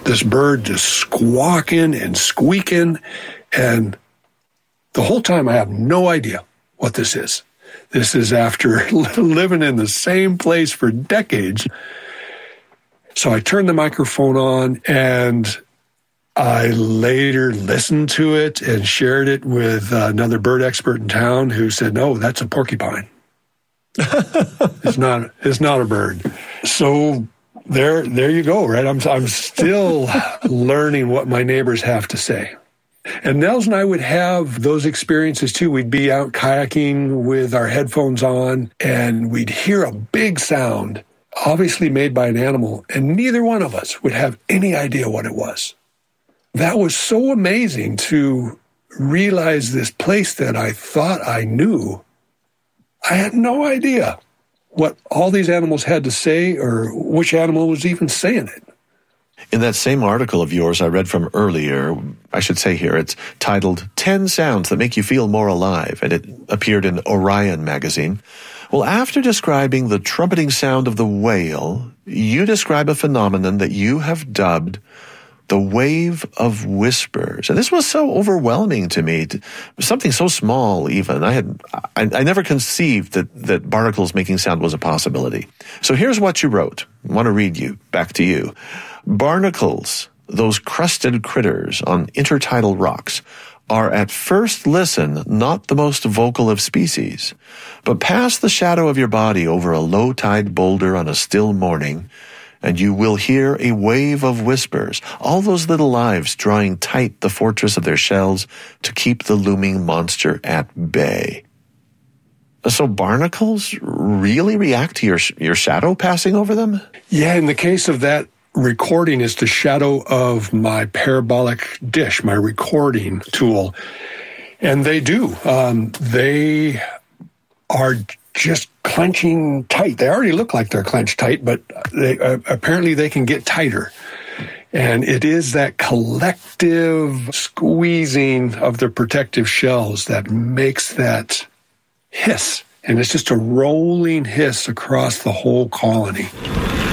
this bird just squawking and squeaking, and the whole time I have no idea what this is. This is after living in the same place for decades. So I turned the microphone on, and I later listened to it and shared it with another bird expert in town who said, no, that's a porcupine. It's not a bird. So there you go, right? I'm still learning what my neighbors have to say. And Nels and I would have those experiences too. We'd be out kayaking with our headphones on, and we'd hear a big sound, obviously made by an animal, and neither one of us would have any idea what it was. That was so amazing to realize this place that I thought I knew. I had no idea what all these animals had to say or which animal was even saying it. In that same article of yours I read from earlier, I should say here, it's titled 10 Sounds That Make You Feel More Alive, and it appeared in Orion magazine. Well, after describing the trumpeting sound of the whale, you describe a phenomenon that you have dubbed the wave of whispers. And this was so overwhelming to me, something so small even. I never conceived that barnacles making sound was a possibility. So here's what you wrote. I want to read back to you. Barnacles, those crusted critters on intertidal rocks, are at first listen not the most vocal of species, but pass the shadow of your body over a low-tide boulder on a still morning, and you will hear a wave of whispers, all those little lives drawing tight the fortress of their shells to keep the looming monster at bay. So barnacles really react to your shadow passing over them? Yeah, in the case of that recording, it's the shadow of my parabolic dish, my recording tool. And they do. They are just clenching tight. They already look like they're clenched tight, but apparently they can get tighter. And it is that collective squeezing of the protective shells that makes that hiss. And it's just a rolling hiss across the whole colony.